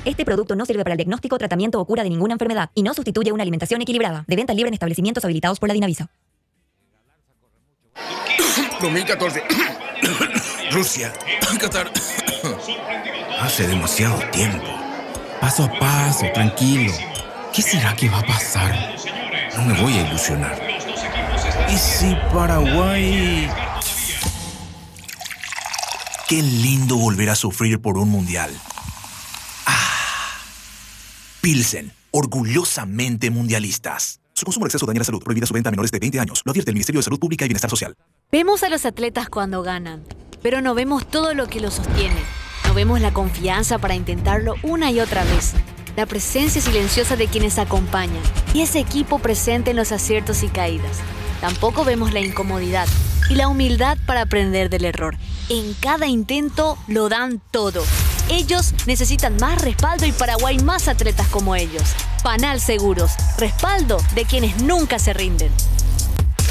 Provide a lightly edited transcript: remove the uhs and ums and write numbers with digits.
Este producto no sirve para el diagnóstico, tratamiento o cura de ninguna enfermedad y no sustituye una alimentación equilibrada. De venta libre en establecimientos habilitados por la Dinavisa. 2014. Rusia. Qatar. Hace demasiado tiempo. Paso a paso, tranquilo. ¿Qué será que va a pasar? No me voy a ilusionar. ¿Y si Paraguay...? Qué lindo volver a sufrir por un mundial. Pilsen, orgullosamente mundialistas. Su consumo en exceso daña la salud. Prohibida su venta a menores de 20 años. Lo advierte el Ministerio de Salud Pública y Bienestar Social. Vemos a los atletas cuando ganan, pero no vemos todo lo que los sostiene. No vemos la confianza para intentarlo una y otra vez. La presencia silenciosa de quienes acompañan y ese equipo presente en los aciertos y caídas. Tampoco vemos la incomodidad y la humildad para aprender del error. En cada intento lo dan todo. Ellos necesitan más respaldo y Paraguay más atletas como ellos. Panal Seguros, respaldo de quienes nunca se rinden.